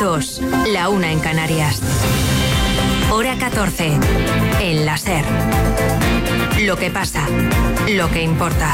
2, la 1 en Canarias. Hora 14, en la SER. Lo que pasa, lo que importa.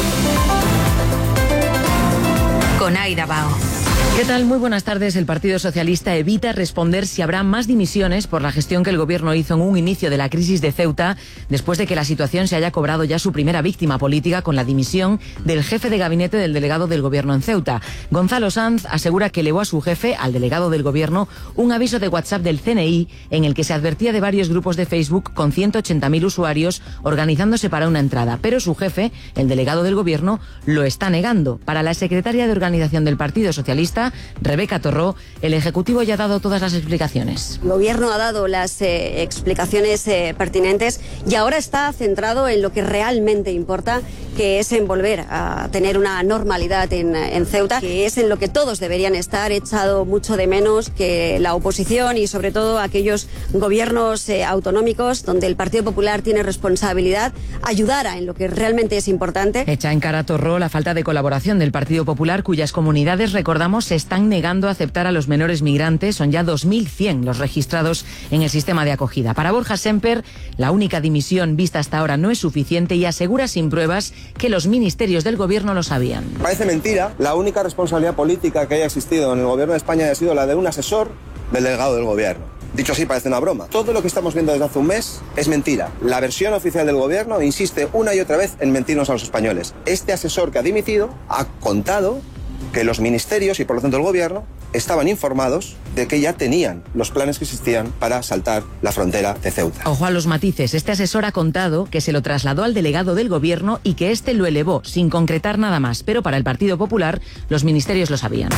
Con Aida Bao. ¿Qué tal? Muy buenas tardes. El Partido Socialista evita responder si habrá más dimisiones por la gestión que el Gobierno hizo en un inicio de la crisis de Ceuta, después de que la situación se haya cobrado ya su primera víctima política con la dimisión del jefe de gabinete del delegado del Gobierno en Ceuta. Gonzalo Sanz asegura que elevó a su jefe, al delegado del Gobierno, un aviso de WhatsApp del CNI en el que se advertía de varios grupos de Facebook con 180.000 usuarios organizándose para una entrada. Pero su jefe, el delegado del Gobierno, lo está negando. Para la secretaria de Organización del Partido Socialista, Rebeca Torró, el Ejecutivo ya ha dado todas las explicaciones. El Gobierno ha dado las explicaciones pertinentes y ahora está centrado en lo que realmente importa, que es en volver a tener una normalidad en Ceuta, que es en lo que todos deberían estar. He echado mucho de menos que la oposición y sobre todo aquellos gobiernos autonómicos donde el Partido Popular tiene responsabilidad ayudara en lo que realmente es importante. Echa en cara Torró la falta de colaboración del Partido Popular, cuyas comunidades, recordamos, se están negando a aceptar a los menores migrantes. Son ya 2.100 los registrados en el sistema de acogida. Para Borja Semper, la única dimisión vista hasta ahora no es suficiente y asegura sin pruebas que los ministerios del Gobierno lo sabían. Parece mentira. La única responsabilidad política que haya existido en el Gobierno de España ha sido la de un asesor del delegado del Gobierno. Dicho así, parece una broma. Todo lo que estamos viendo desde hace un mes es mentira. La versión oficial del Gobierno insiste una y otra vez en mentirnos a los españoles. Este asesor que ha dimitido ha contado que los ministerios y por lo tanto el Gobierno estaban informados de que ya tenían los planes que existían para saltar la frontera de Ceuta. Ojo a los matices. Este asesor ha contado que se lo trasladó al delegado del Gobierno y que éste lo elevó sin concretar nada más. Pero para el Partido Popular, los ministerios lo sabían.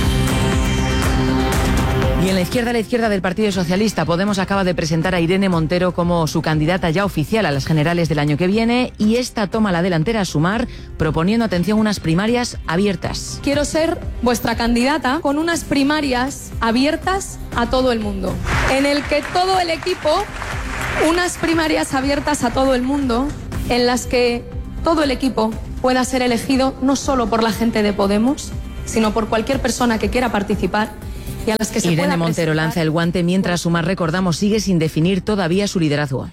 Y en la izquierda del Partido Socialista, Podemos acaba de presentar a Irene Montero como su candidata ya oficial a las generales del año que viene, y esta toma la delantera a Sumar, proponiendo, atención, unas primarias abiertas. Quiero ser vuestra candidata con unas primarias abiertas a todo el mundo, en el que todo el equipo, unas primarias abiertas a todo el mundo, en las que todo el equipo pueda ser elegido no solo por la gente de Podemos, sino por cualquier persona que quiera participar. Y a las que se Irene Montero lanza el guante mientras Sumar, recordamos, sigue sin definir todavía su liderazgo.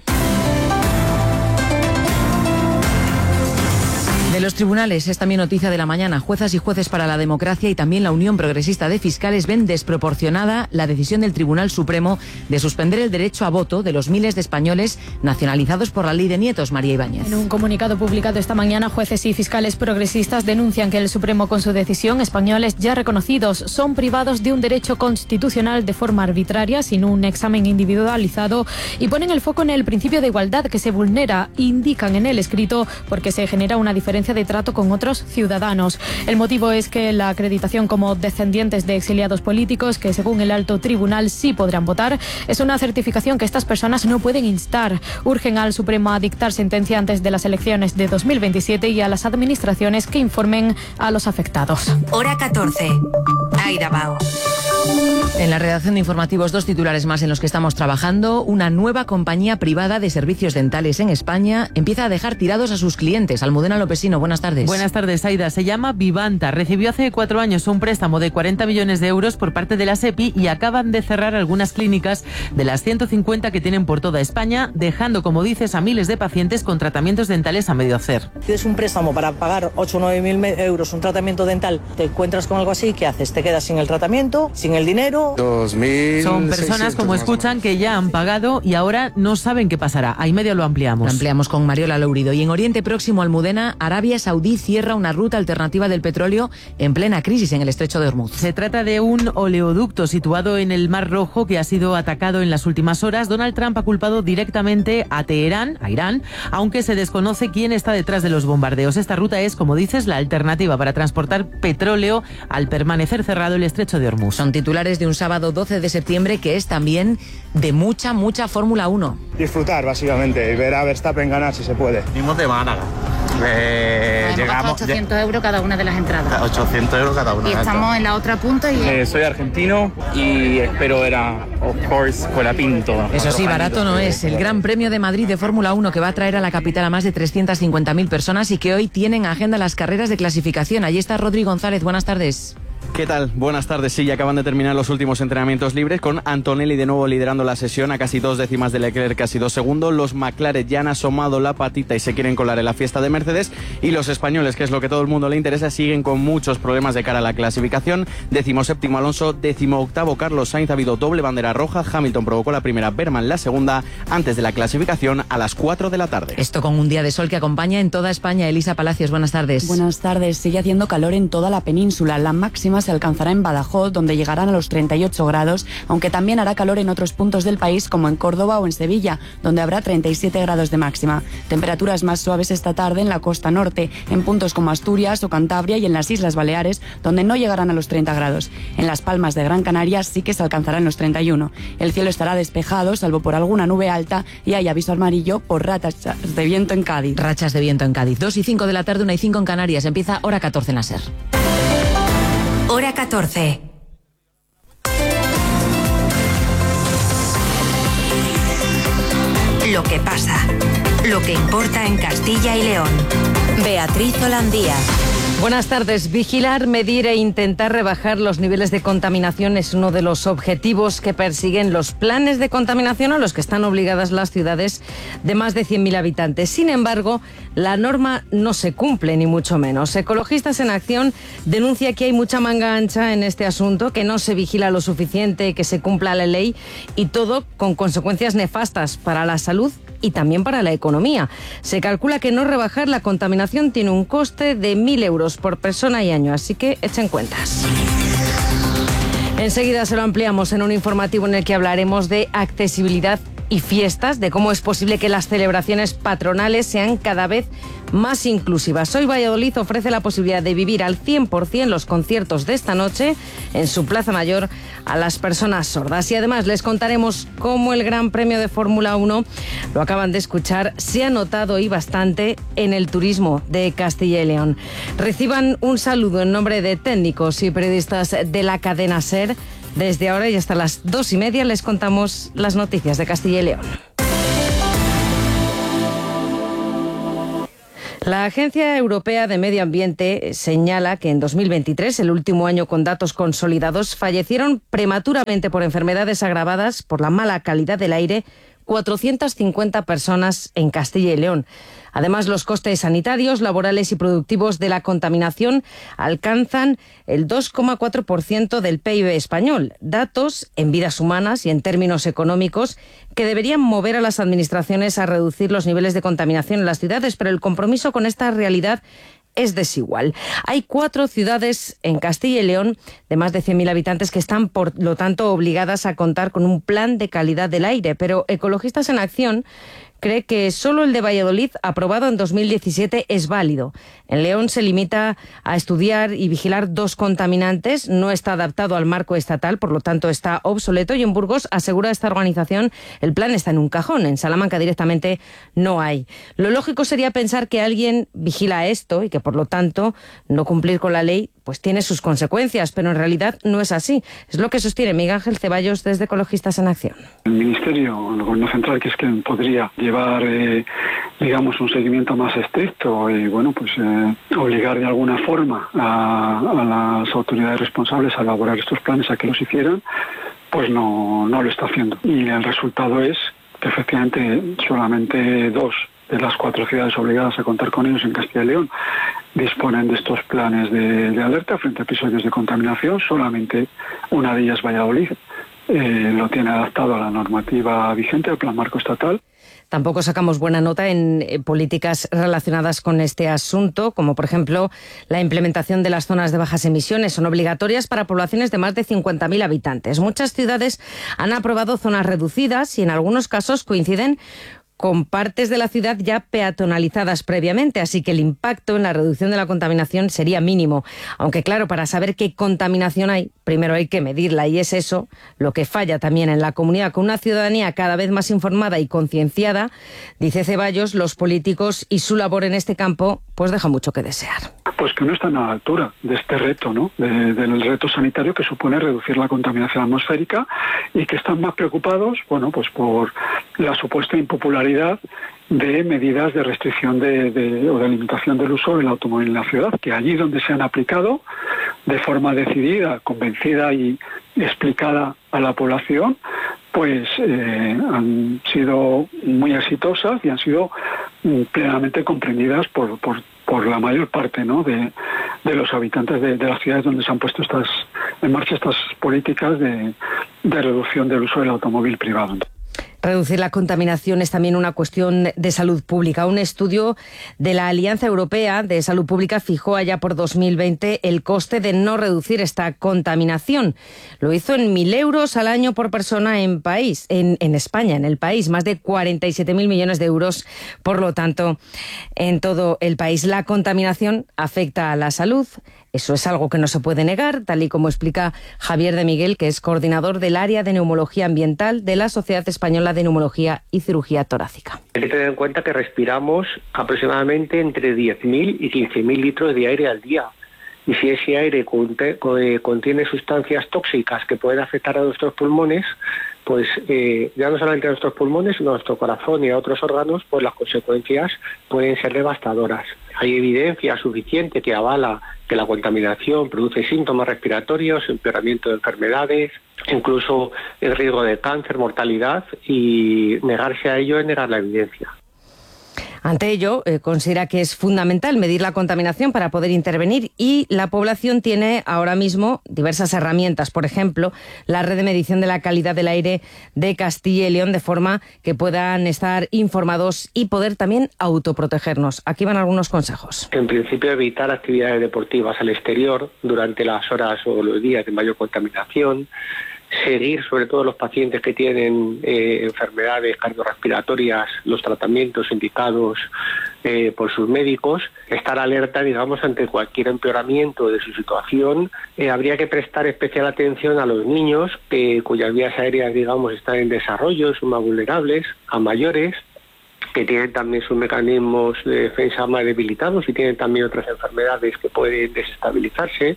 De los tribunales es también noticia de la mañana. Juezas y jueces para la democracia y también la Unión Progresista de Fiscales ven desproporcionada la decisión del Tribunal Supremo de suspender el derecho a voto de los miles de españoles nacionalizados por la ley de nietos. María Ibáñez. En un comunicado publicado esta mañana, jueces y fiscales progresistas denuncian que el Supremo, con su decisión, españoles ya reconocidos son privados de un derecho constitucional de forma arbitraria, sin un examen individualizado, y ponen el foco en el principio de igualdad que se vulnera, indican en el escrito, porque se genera una diferencia de trato con otros ciudadanos. El motivo es que la acreditación como descendientes de exiliados políticos, que según el alto tribunal sí podrán votar, es una certificación que estas personas no pueden instar. Urgen al Supremo a dictar sentencia antes de las elecciones de 2027 y a las administraciones que informen a los afectados. Hora 14. Aida Bao. En la redacción de informativos, dos titulares más en los que estamos trabajando. Una nueva compañía privada de servicios dentales en España empieza a dejar tirados a sus clientes. Almudena Lopesino, buenas tardes. Buenas tardes, Aida. Se llama Vivanta. Recibió hace 4 años un préstamo de 40 millones de euros por parte de la SEPI y acaban de cerrar algunas clínicas de las 150 que tienen por toda España, dejando, como dices, a miles de pacientes con tratamientos dentales a medio hacer. Tienes un préstamo para pagar 8 o 9 mil euros un tratamiento dental, te encuentras con algo así, ¿qué haces? Te quedas sin el tratamiento, sin el dinero. Son personas, como escuchan, que ya han pagado y ahora no saben qué pasará. Ahí medio lo ampliamos. Lo ampliamos con Mariola Lourido. Y en Oriente Próximo, Almudena, Arabia Saudí cierra una ruta alternativa del petróleo en plena crisis en el estrecho de Hormuz. Se trata de un oleoducto situado en el Mar Rojo que ha sido atacado en las últimas horas. Donald Trump ha culpado directamente a Teherán, a Irán, aunque se desconoce quién está detrás de los bombardeos. Esta ruta es, como dices, la alternativa para transportar petróleo al permanecer cerrado el estrecho de Hormuz. Son titulares de un sábado 12 de septiembre que es también de mucha Fórmula 1. Disfrutar, básicamente, y ver a Verstappen ganar si se puede. Venimos de Málaga. Llegamos 800 euros cada una de las entradas. 800 euros cada una. Y estamos en la otra punta y... soy argentino y espero ver a, of course, Colapinto. Eso sí, barato no es. El Gran Premio de Madrid de Fórmula 1 que va a traer a la capital a más de 350.000 personas y que hoy tienen agenda las carreras de clasificación. Allí está Rodri González. Buenas tardes. ¿Qué tal? Buenas tardes. Sí, ya acaban de terminar los últimos entrenamientos libres con Antonelli de nuevo liderando la sesión a casi 2 décimas de Leclerc, casi 2 segundos. Los McLaren ya han asomado la patita y se quieren colar en la fiesta de Mercedes. Y los españoles, que es lo que todo el mundo le interesa, siguen con muchos problemas de cara a la clasificación. 17º Alonso, 18º Carlos Sainz. Ha habido doble bandera roja. Hamilton provocó la primera, Verman la segunda, antes de la clasificación a las 4 de la tarde. Esto con un día de sol que acompaña en toda España. Elisa Palacios, buenas tardes. Buenas tardes. Sigue haciendo calor en toda la península. La máxima se alcanzará en Badajoz, donde llegarán a los 38 grados, aunque también hará calor en otros puntos del país, como en Córdoba o en Sevilla, donde habrá 37 grados de máxima. Temperaturas más suaves esta tarde en la costa norte, en puntos como Asturias o Cantabria y en las Islas Baleares, donde no llegarán a los 30 grados. En Las Palmas de Gran Canaria sí que se alcanzarán los 31. El cielo estará despejado, salvo por alguna nube alta, y hay aviso amarillo por rachas de viento en Cádiz. Rachas de viento en Cádiz. 2:05 de la tarde, 1:05 en Canarias. Empieza Hora 14 en la SER. Hora 14. Lo que pasa, lo que importa en Castilla y León. Beatriz Holandía. Buenas tardes. Vigilar, medir e intentar rebajar los niveles de contaminación es uno de los objetivos que persiguen los planes de contaminación a los que están obligadas las ciudades de más de 100.000 habitantes. Sin embargo, la norma no se cumple, ni mucho menos. Ecologistas en Acción denuncia que hay mucha manga ancha en este asunto, que no se vigila lo suficiente, que se cumpla la ley y todo con consecuencias nefastas para la salud y también para la economía. Se calcula que no rebajar la contaminación tiene un coste de 1.000 euros por persona y año, así que echen cuentas. Enseguida se lo ampliamos en un informativo en el que hablaremos de accesibilidad y fiestas, de cómo es posible que las celebraciones patronales sean cada vez más inclusivas. Hoy Valladolid ofrece la posibilidad de vivir al 100% los conciertos de esta noche en su Plaza Mayor a las personas sordas. Y además les contaremos cómo el Gran Premio de Fórmula 1, lo acaban de escuchar, se ha notado y bastante en el turismo de Castilla y León. Reciban un saludo en nombre de técnicos y periodistas de la cadena SER. Desde ahora y hasta las 2:30 les contamos las noticias de Castilla y León. La Agencia Europea de Medio Ambiente señala que en 2023, el último año con datos consolidados, fallecieron prematuramente por enfermedades agravadas por la mala calidad del aire 450 personas en Castilla y León. Además, los costes sanitarios, laborales y productivos de la contaminación alcanzan el 2,4% del PIB español. Datos en vidas humanas y en términos económicos que deberían mover a las administraciones a reducir los niveles de contaminación en las ciudades, pero el compromiso con esta realidad es desigual. Hay 4 ciudades en Castilla y León de más de 100.000 habitantes que están, por lo tanto, obligadas a contar con un plan de calidad del aire, pero Ecologistas en Acción cree que solo el de Valladolid, aprobado en 2017, es válido. En León se limita a estudiar y vigilar 2 contaminantes, no está adaptado al marco estatal, por lo tanto está obsoleto, y en Burgos, asegura esta organización, el plan está en un cajón. En Salamanca directamente no hay. Lo lógico sería pensar que alguien vigila esto y que, por lo tanto, no cumplir con la ley pues tiene sus consecuencias, pero en realidad no es así. Es lo que sostiene Miguel Ángel Ceballos desde Ecologistas en Acción. El Ministerio, el Gobierno Central, que es quien podría llevar, digamos, un seguimiento más estricto y, bueno, pues obligar de alguna forma a las autoridades responsables a elaborar estos planes a que los hicieran, pues no lo está haciendo. Y el resultado es que efectivamente solamente 2 de las 4 ciudades obligadas a contar con ellos en Castilla y León disponen de estos planes de alerta frente a episodios de contaminación. Solamente una de ellas, Valladolid, lo tiene adaptado a la normativa vigente, al plan marco estatal. Tampoco sacamos buena nota en políticas relacionadas con este asunto, como por ejemplo la implementación de las zonas de bajas emisiones. Son obligatorias para poblaciones de más de 50.000 habitantes. Muchas ciudades han aprobado zonas reducidas y en algunos casos coinciden con partes de la ciudad ya peatonalizadas previamente, así que el impacto en la reducción de la contaminación sería mínimo. Aunque claro, para saber qué contaminación hay, primero hay que medirla, y es eso lo que falla también en la comunidad. Con una ciudadanía cada vez más informada y concienciada, dice Ceballos, los políticos y su labor en este campo pues deja mucho que desear. Pues que no están a la altura de este reto, ¿no? Del reto sanitario que supone reducir la contaminación atmosférica, y que están más preocupados, bueno, pues por la supuesta impopularidad claridad de medidas de restricción o de limitación del uso del automóvil en la ciudad, que allí donde se han aplicado de forma decidida, convencida y explicada a la población, pues han sido muy exitosas y han sido plenamente comprendidas por la mayor parte, ¿no?, de los habitantes de las ciudades donde se han puesto en marcha estas políticas de reducción del uso del automóvil privado. Reducir la contaminación es también una cuestión de salud pública. Un estudio de la Alianza Europea de Salud Pública fijó allá por 2020 el coste de no reducir esta contaminación. Lo hizo en 1.000 euros al año por persona en España, en el país. Más de 47.000 millones de euros, por lo tanto, en todo el país. La contaminación afecta a la salud. Eso es algo que no se puede negar, tal y como explica Javier de Miguel, que es coordinador del área de neumología ambiental de la Sociedad Española de Neumología y Cirugía Torácica. Hay que tener en cuenta que respiramos aproximadamente entre 10.000 y 15.000 litros de aire al día. Y si ese aire contiene sustancias tóxicas que pueden afectar a nuestros pulmones, pues ya no solamente a nuestros pulmones, sino a nuestro corazón y a otros órganos, pues las consecuencias pueden ser devastadoras. Hay evidencia suficiente que avala que la contaminación produce síntomas respiratorios, empeoramiento de enfermedades, incluso el riesgo de cáncer, mortalidad, y negarse a ello es negar la evidencia. Ante ello, considera que es fundamental medir la contaminación para poder intervenir, y la población tiene ahora mismo diversas herramientas. Por ejemplo, la red de medición de la calidad del aire de Castilla y León, de forma que puedan estar informados y poder también autoprotegernos. Aquí van algunos consejos. En principio, evitar actividades deportivas al exterior durante las horas o los días de mayor contaminación. Seguir sobre todo los pacientes que tienen enfermedades cardiorrespiratorias, los tratamientos indicados por sus médicos, estar alerta, digamos, ante cualquier empeoramiento de su situación. Habría que prestar especial atención a los niños cuyas vías aéreas, digamos, están en desarrollo, son más vulnerables, a mayores que tienen también sus mecanismos de defensa más debilitados y tienen también otras enfermedades que pueden desestabilizarse,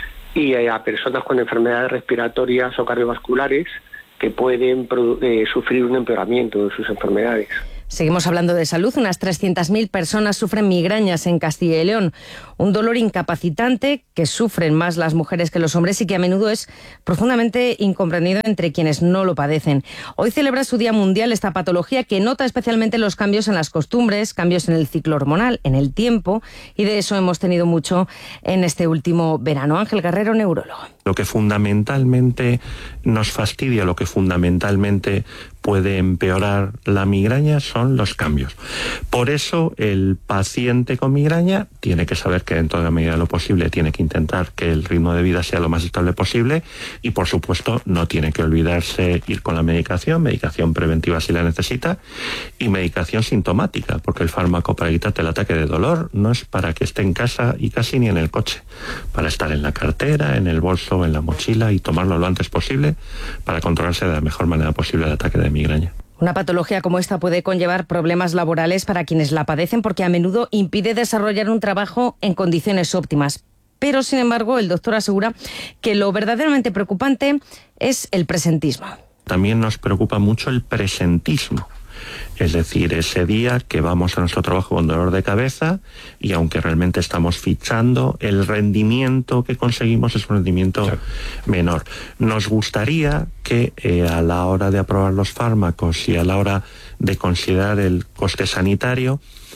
y a personas con enfermedades respiratorias o cardiovasculares que pueden sufrir un empeoramiento de sus enfermedades. Seguimos hablando de salud. Unas 300.000 personas sufren migrañas en Castilla y León, un dolor incapacitante que sufren más las mujeres que los hombres y que a menudo es profundamente incomprendido entre quienes no lo padecen. Hoy celebra su Día Mundial esta patología, que nota especialmente los cambios en las costumbres, cambios en el ciclo hormonal, en el tiempo, y de eso hemos tenido mucho en este último verano. Ángel Guerrero, neurólogo. Lo que fundamentalmente nos fastidia, lo que fundamentalmente puede empeorar la migraña son los cambios. Por eso el paciente con migraña tiene que saber que dentro de la medida de lo posible tiene que intentar que el ritmo de vida sea lo más estable posible, y por supuesto no tiene que olvidarse ir con la medicación preventiva si la necesita, y medicación sintomática, porque el fármaco para quitarte el ataque de dolor no es para que esté en casa y casi ni en el coche, para estar en la cartera, en el bolso, en la mochila, y tomarlo lo antes posible para controlarse de la mejor manera posible el ataque de migraña. Una patología como esta puede conllevar problemas laborales para quienes la padecen, porque a menudo impide desarrollar un trabajo en condiciones óptimas. Pero, sin embargo, el doctor asegura que lo verdaderamente preocupante es el presentismo. También nos preocupa mucho el presentismo. Es decir, ese día que vamos a nuestro trabajo con dolor de cabeza, y aunque realmente estamos fichando, el rendimiento que conseguimos es un rendimiento menor. Nos gustaría que a la hora de aprobar los fármacos y a la hora de considerar el coste sanitario,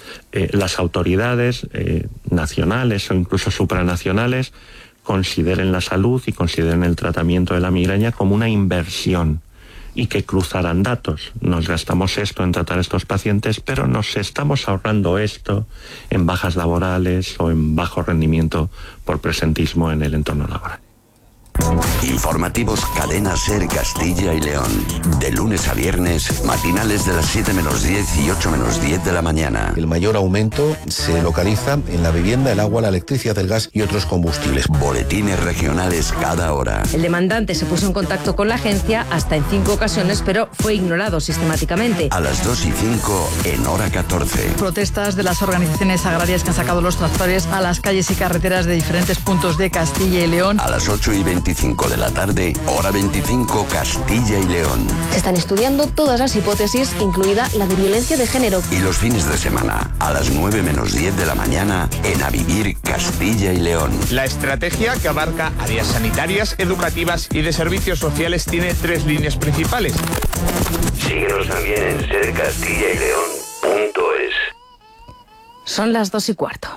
las autoridades nacionales o incluso supranacionales consideren la salud y consideren el tratamiento de la migraña como una inversión, y que cruzarán datos. Nos gastamos esto en tratar a estos pacientes, pero nos estamos ahorrando esto en bajas laborales o en bajo rendimiento por presentismo en el entorno laboral. Informativos Cadena Ser Castilla y León. De lunes a viernes, matinales de las 7 menos 10 y 8 menos 10 de la mañana. El mayor aumento se localiza en la vivienda, el agua, la electricidad, el gas y otros combustibles. Boletines regionales cada hora. El demandante se puso en contacto con la agencia hasta en 5 ocasiones, pero fue ignorado sistemáticamente. A las 2 y 5 en hora 14. Protestas de las organizaciones agrarias que han sacado los tractores a las calles y carreteras de diferentes puntos de Castilla y León. A las 8 y 25 de la la tarde, hora 25, Castilla y León. Se están estudiando todas las hipótesis, incluida la de violencia de género. Y los fines de semana, a las 9 menos 10 de la mañana, en A Vivir Castilla y León. La estrategia, que abarca áreas sanitarias, educativas y de servicios sociales, tiene 3 líneas principales. Síguenos también en sercastillaYleón.es. Son las 2:15.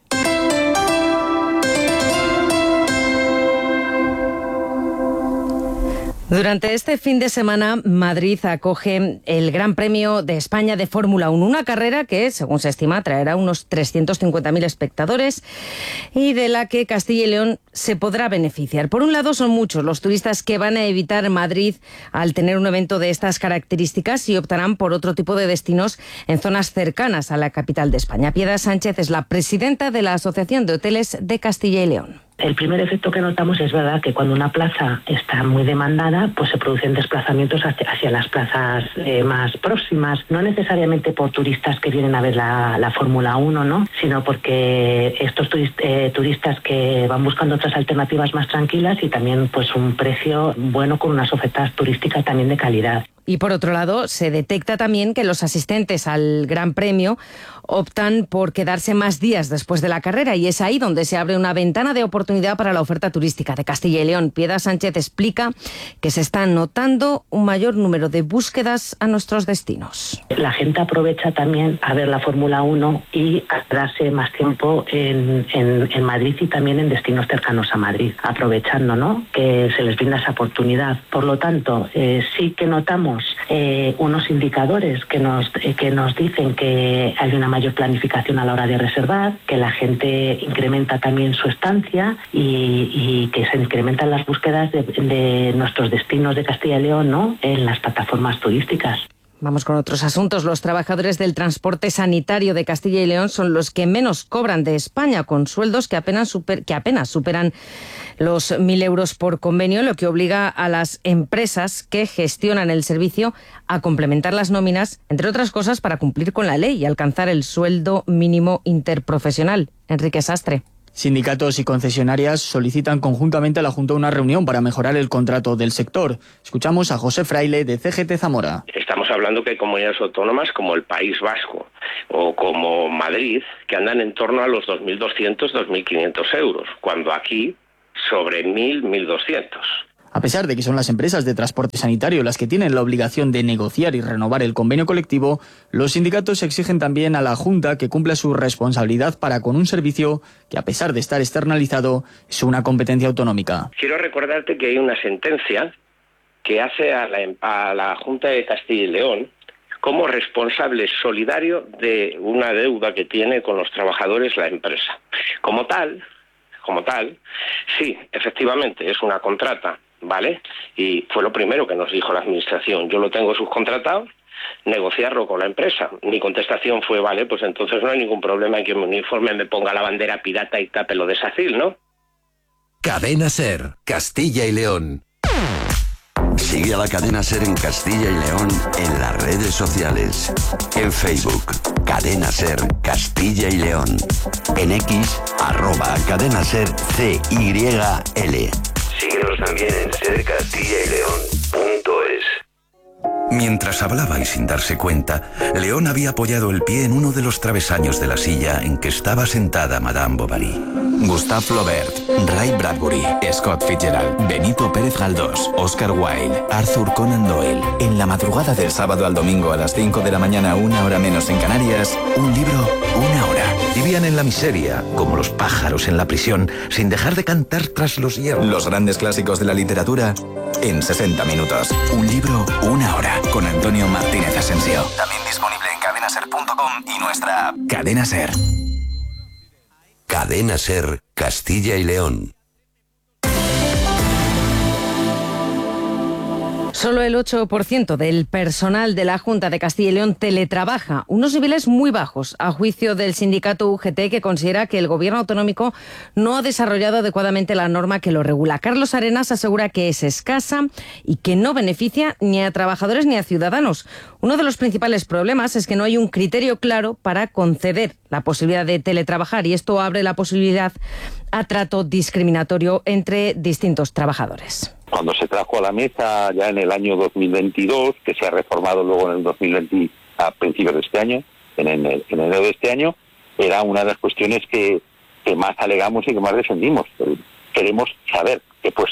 Durante este fin de semana, Madrid acoge el Gran Premio de España de Fórmula 1, una carrera que, según se estima, traerá unos 350.000 espectadores y de la que Castilla y León se podrá beneficiar. Por un lado, son muchos los turistas que van a evitar Madrid al tener un evento de estas características y optarán por otro tipo de destinos en zonas cercanas a la capital de España. Piedad Sánchez es la presidenta de la Asociación de Hoteles de Castilla y León. El primer efecto que notamos es verdad que cuando una plaza está muy demandada, pues se producen desplazamientos hacia las plazas más próximas, no necesariamente por turistas que vienen a ver la Fórmula 1, ¿no? Sino porque estos turistas que van buscando otras alternativas más tranquilas y también pues un precio bueno con unas ofertas turísticas también de calidad. Y por otro lado, se detecta también que los asistentes al Gran Premio optan por quedarse más días después de la carrera y es ahí donde se abre una ventana de oportunidad para la oferta turística de Castilla y León. Piedad Sánchez explica que se está notando un mayor número de búsquedas a nuestros destinos. La gente aprovecha también a ver la Fórmula 1 y a quedarse más tiempo en Madrid y también en destinos cercanos a Madrid, aprovechando, ¿no?, que se les brinda esa oportunidad. Por lo tanto, sí que notamos unos indicadores que nos dicen que hay una mayor planificación a la hora de reservar, que la gente incrementa también su estancia y que se incrementan las búsquedas de nuestros destinos de Castilla y León, ¿no?, en las plataformas turísticas. Vamos con otros asuntos. Los trabajadores del transporte sanitario de Castilla y León son los que menos cobran de España, con sueldos que apenas superan los 1.000 euros por convenio, lo que obliga a las empresas que gestionan el servicio a complementar las nóminas, entre otras cosas, para cumplir con la ley y alcanzar el sueldo mínimo interprofesional. Enrique Sastre. Sindicatos y concesionarias solicitan conjuntamente a la Junta una reunión para mejorar el contrato del sector. Escuchamos a José Fraile de CGT Zamora. Estamos hablando que hay comunidades autónomas como el País Vasco o como Madrid que andan en torno a los 2.200, 2.500 euros, cuando aquí sobre 1.000, 1.200. A pesar de que son las empresas de transporte sanitario las que tienen la obligación de negociar y renovar el convenio colectivo, los sindicatos exigen también a la Junta que cumpla su responsabilidad para con un servicio que, a pesar de estar externalizado, es una competencia autonómica. Quiero recordarte que hay una sentencia que hace a la Junta de Castilla y León como responsable solidario de una deuda que tiene con los trabajadores la empresa. Como tal, sí, efectivamente, es una contrata, ¿vale? Y fue lo primero que nos dijo la Administración. Yo lo tengo subcontratado, negociarlo con la empresa. Mi contestación fue, vale, pues entonces no hay ningún problema en que mi uniforme me ponga la bandera pirata y tape lo de SACIL, ¿no? Cadena SER, Castilla y León. Sigue a la Cadena SER en Castilla y León en las redes sociales. En Facebook, Cadena SER Castilla y León. En X, @CadenaSerCYL. Síguenos también en sercastillaYleón.es. Mientras hablaba y sin darse cuenta, León había apoyado el pie en uno de los travesaños de la silla en que estaba sentada Madame Bovary. Gustave Flaubert, Ray Bradbury, Scott Fitzgerald, Benito Pérez Galdós, Oscar Wilde, Arthur Conan Doyle. En la madrugada del sábado al domingo a las 5 de la mañana, 1 hora menos en Canarias, un libro, 1 hora. Vivían en la miseria, como los pájaros en la prisión, sin dejar de cantar tras los hierros. Los grandes clásicos de la literatura en 60 minutos. Un libro, 1 hora. Con Antonio Martínez Asensio. También disponible en cadenaser.com y nuestra app. Cadena Ser. Cadena SER Castilla y León. Solo el 8% del personal de la Junta de Castilla y León teletrabaja, unos niveles muy bajos, a juicio del sindicato UGT, que considera que el gobierno autonómico no ha desarrollado adecuadamente la norma que lo regula. Carlos Arenas asegura que es escasa y que no beneficia ni a trabajadores ni a ciudadanos. Uno de los principales problemas es que no hay un criterio claro para conceder la posibilidad de teletrabajar y esto abre la posibilidad a trato discriminatorio entre distintos trabajadores. Cuando se trajo a la mesa ya en el año 2022, que se ha reformado luego en el 2020 a principios de este año, en enero de este año, era una de las cuestiones que más alegamos y que más defendimos. Queremos saber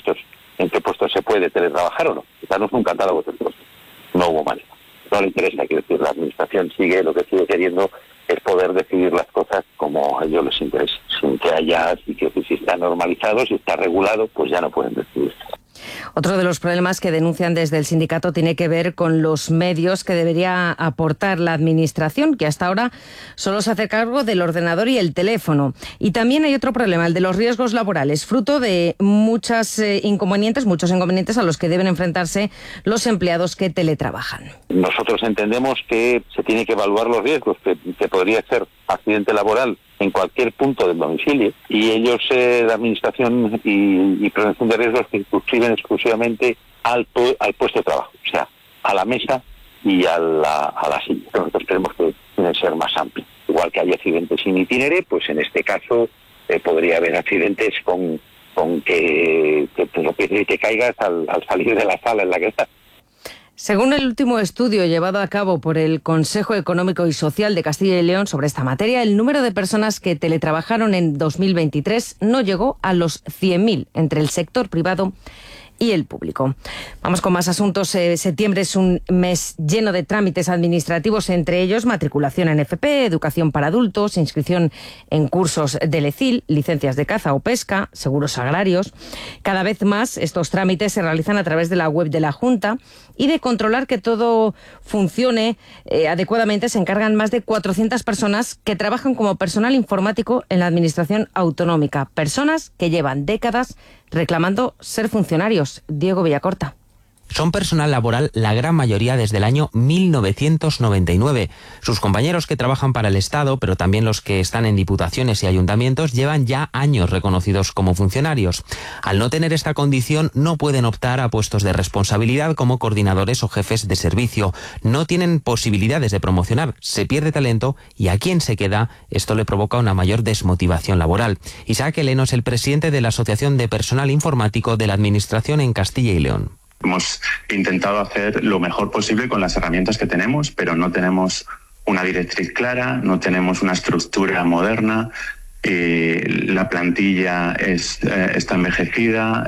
en qué puestos se puede teletrabajar o no. Darnos un catálogo de puestos. No hubo manera. No le interesa, quiero decir, la administración lo que sigue queriendo es poder decidir las cosas como a ellos les interesa. Sin que haya, si está normalizado, si está regulado, pues ya no pueden decidir. Otro de los problemas que denuncian desde el sindicato tiene que ver con los medios que debería aportar la administración, que hasta ahora solo se hace cargo del ordenador y el teléfono. Y también hay otro problema, el de los riesgos laborales, fruto de muchos inconvenientes a los que deben enfrentarse los empleados que teletrabajan. Nosotros entendemos que se tiene que evaluar los riesgos, que podría ser accidente laboral en cualquier punto del domicilio, y ellos, la administración y prevención de riesgos, que circunscriben exclusivamente al puesto de trabajo, o sea, a la mesa y a la silla. Nosotros creemos que tiene que ser más amplio. Igual que hay accidentes in itinere, pues en este caso podría haber accidentes con que caigas al salir de la sala en la que estás. Según el último estudio llevado a cabo por el Consejo Económico y Social de Castilla y León sobre esta materia, el número de personas que teletrabajaron en 2023 no llegó a los 100.000 entre el sector privado y el público. Vamos con más asuntos. Septiembre es un mes lleno de trámites administrativos, entre ellos matriculación en FP, educación para adultos, inscripción en cursos del ECIL, licencias de caza o pesca, seguros agrarios. Cada vez más estos trámites se realizan a través de la web de la Junta, y de controlar que todo funcione adecuadamente se encargan más de 400 personas que trabajan como personal informático en la Administración Autonómica. Personas que llevan décadas reclamando ser funcionarios. Diego Villacorta. Son personal laboral la gran mayoría desde el año 1999. Sus compañeros que trabajan para el Estado, pero también los que están en diputaciones y ayuntamientos, llevan ya años reconocidos como funcionarios. Al no tener esta condición, no pueden optar a puestos de responsabilidad como coordinadores o jefes de servicio. No tienen posibilidades de promocionar, se pierde talento y a quien se queda, esto le provoca una mayor desmotivación laboral. Isaac Heleno es el presidente de la Asociación de Personal Informático de la Administración en Castilla y León. Hemos intentado hacer lo mejor posible con las herramientas que tenemos, pero no tenemos una directriz clara, no tenemos una estructura moderna, la plantilla está envejecida,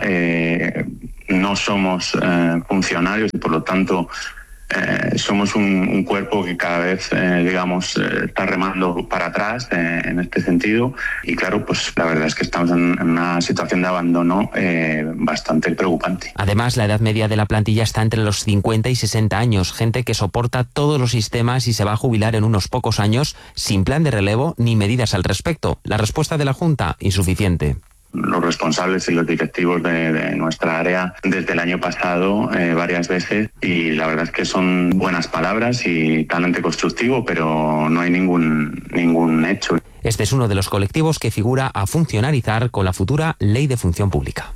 no somos funcionarios y por lo tanto somos un cuerpo que cada vez, está remando para atrás en este sentido. Y claro, pues la verdad es que estamos en una situación de abandono bastante preocupante. Además, la edad media de la plantilla está entre los 50 y 60 años, gente que soporta todos los sistemas y se va a jubilar en unos pocos años sin plan de relevo ni medidas al respecto. La respuesta de la Junta, insuficiente. Los responsables y los directivos de nuestra área desde el año pasado varias veces, y la verdad es que son buenas palabras y talante constructivo, pero no hay ningún hecho. Este es uno de los colectivos que figura a funcionarizar con la futura Ley de Función Pública.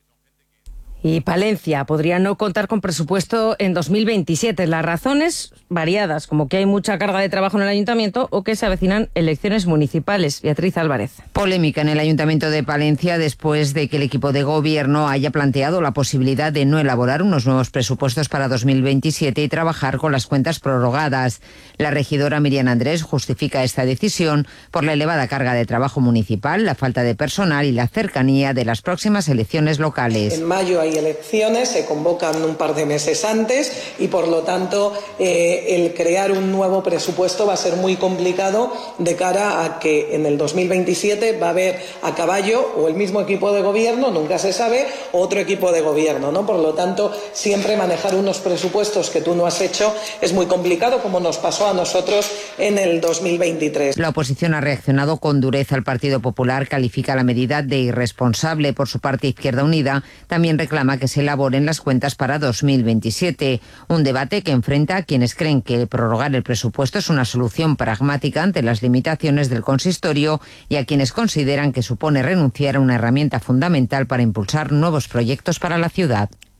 Y Palencia podría no contar con presupuesto en 2027. Las razones variadas, como que hay mucha carga de trabajo en el ayuntamiento o que se avecinan elecciones municipales. Beatriz Álvarez. Polémica en el Ayuntamiento de Palencia después de que el equipo de gobierno haya planteado la posibilidad de no elaborar unos nuevos presupuestos para 2027 y trabajar con las cuentas prorrogadas. La regidora Miriam Andrés justifica esta decisión por la elevada carga de trabajo municipal, la falta de personal y la cercanía de las próximas elecciones locales. En mayo hay elecciones, se convocan un par de meses antes y por lo tanto el crear un nuevo presupuesto va a ser muy complicado de cara a que en el 2027 va a haber a caballo o el mismo equipo de gobierno, nunca se sabe, o otro equipo de gobierno, ¿no? Por lo tanto, siempre manejar unos presupuestos que tú no has hecho es muy complicado, como nos pasó a nosotros en el 2023. La oposición ha reaccionado con dureza. El Partido Popular califica la medida de irresponsable. Por su parte, Izquierda Unida también reclama que se elaboren las cuentas para 2027. Un debate que enfrenta a quienes creen que prorrogar el presupuesto es una solución pragmática ante las limitaciones del consistorio y a quienes consideran que supone renunciar a una herramienta fundamental para impulsar nuevos proyectos para la ciudad.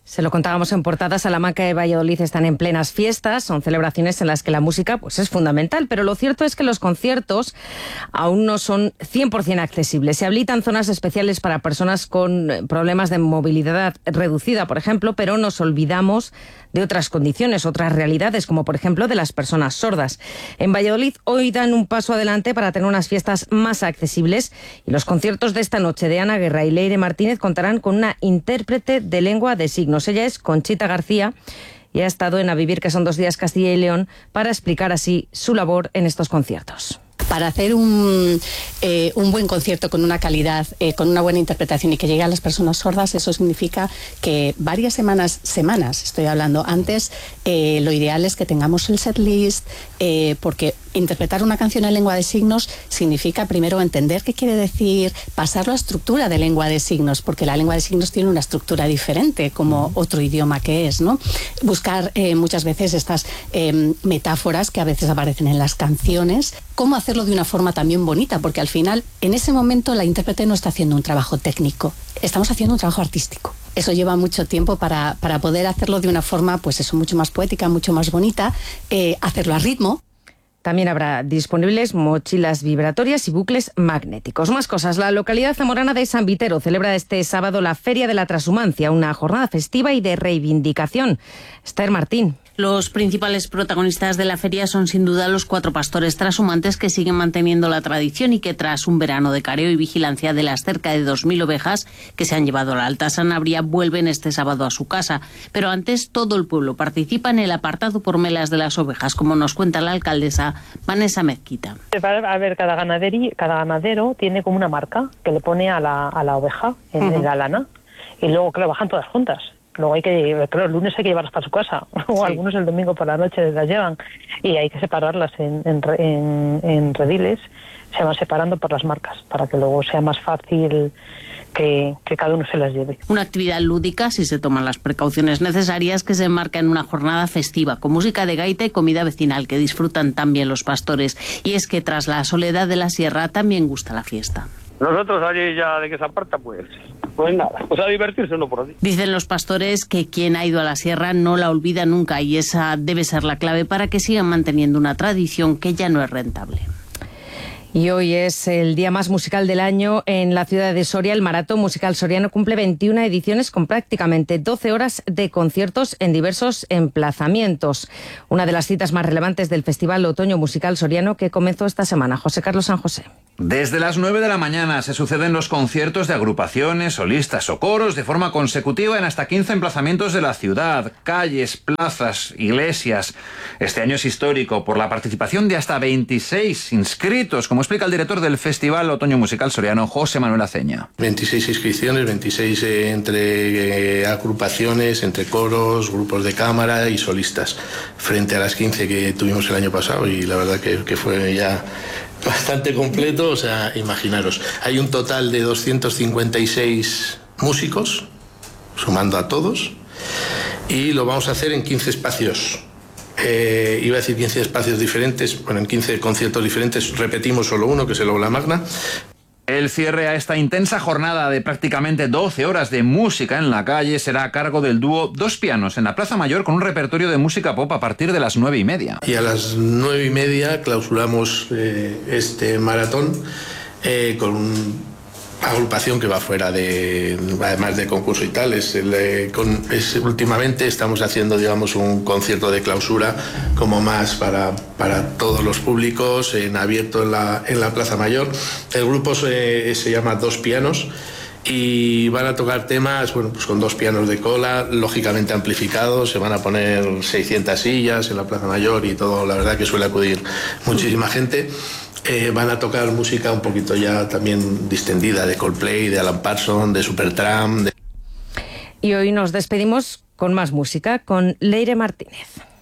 Se lo contábamos en portada, Salamanca y Valladolid están en plenas fiestas, son celebraciones en las que la música pues es fundamental, pero lo cierto es que los conciertos aún no son 100% accesibles. Se habilitan zonas especiales para personas con problemas de movilidad reducida, por ejemplo, pero nos olvidamos de otras condiciones, otras realidades, como por ejemplo de las personas sordas. En Valladolid hoy dan un paso adelante para tener unas fiestas más accesibles y los conciertos de esta noche de Ana Guerra y Leire Martínez contarán con una intérprete de lengua de signos. Ella es Conchita García y ha estado en A Vivir, que son 2 días Castilla y León, para explicar así su labor en estos conciertos. Para hacer un buen concierto con una calidad, con una buena interpretación y que llegue a las personas sordas, eso significa que varias semanas, estoy hablando antes, lo ideal es que tengamos el setlist, porque interpretar una canción en lengua de signos significa primero entender qué quiere decir, pasar la estructura de lengua de signos, porque la lengua de signos tiene una estructura diferente como otro idioma que es, ¿no? Buscar muchas veces estas metáforas que a veces aparecen en las canciones, cómo hacerlo de una forma también bonita, porque al final, en ese momento, la intérprete no está haciendo un trabajo técnico, estamos haciendo un trabajo artístico. Eso lleva mucho tiempo para poder hacerlo de una forma, pues eso, mucho más poética, mucho más bonita, hacerlo a ritmo. También habrá disponibles mochilas vibratorias y bucles magnéticos. Más cosas. La localidad zamorana de San Vitero celebra este sábado la Feria de la Transhumancia, una jornada festiva y de reivindicación. Esther Martín. Los principales protagonistas de la feria son sin duda los 4 pastores trashumantes que siguen manteniendo la tradición y que tras un verano de careo y vigilancia de las cerca de 2.000 ovejas que se han llevado a la Alta Sanabria vuelven este sábado a su casa. Pero antes todo el pueblo participa en el apartado por melas de las ovejas, como nos cuenta la alcaldesa Vanessa Mezquita. A ver, cada ganadero tiene como una marca que le pone a la oveja en la lana y luego que lo bajan todas juntas. Luego el lunes hay que llevarlas para su casa, o algunos el domingo por la noche las llevan, y hay que separarlas en rediles, se van separando por las marcas, para que luego sea más fácil que cada uno se las lleve. Una actividad lúdica, si se toman las precauciones necesarias, que se enmarca en una jornada festiva, con música de gaita y comida vecinal, que disfrutan también los pastores. Y es que tras la soledad de la sierra también gusta la fiesta. Nosotros allí ya de que se aparta, pues nada, pues a divertirse uno por allí. Dicen los pastores que quien ha ido a la sierra no la olvida nunca y esa debe ser la clave para que sigan manteniendo una tradición que ya no es rentable. Y hoy es el día más musical del año en la ciudad de Soria. El Maratón Musical Soriano cumple 21 ediciones con prácticamente 12 horas de conciertos en diversos emplazamientos. Una de las citas más relevantes del Festival Otoño Musical Soriano que comenzó esta semana. José Carlos San José. Desde las 9 de la mañana se suceden los conciertos de agrupaciones, solistas o coros de forma consecutiva en hasta 15 emplazamientos de la ciudad, calles, plazas, iglesias. Este año es histórico por la participación de hasta 26 inscritos, como explica el director del Festival Otoño Musical Soriano, José Manuel Aceña. 26 inscripciones, 26 entre agrupaciones, entre coros, grupos de cámara y solistas, frente a las 15 que tuvimos el año pasado, y la verdad que fue ya bastante completo. O sea, imaginaros, hay un total de 256 músicos, sumando a todos, y lo vamos a hacer en 15 espacios. Iba a decir 15 espacios diferentes, bueno, en 15 conciertos diferentes, repetimos solo uno, que es el Aula Magna. El cierre a esta intensa jornada de prácticamente 12 horas de música en la calle será a cargo del dúo Dos Pianos en la Plaza Mayor, con un repertorio de música pop a partir de las 9:30. Y a las 9:30 clausuramos este maratón con agrupación que va fuera de, además de concurso y tal, últimamente estamos haciendo, digamos, un concierto de clausura como más para todos los públicos, en abierto en la Plaza Mayor. El grupo se llama Dos Pianos y van a tocar temas, bueno, pues con 2 pianos de cola, lógicamente amplificados. Se van a poner 600 sillas en la Plaza Mayor y todo. La verdad que suele acudir muchísima gente. Van a tocar música un poquito ya también distendida, de Coldplay, de Alan Parsons, de Supertramp. Y hoy nos despedimos con más música, con Leire Martínez.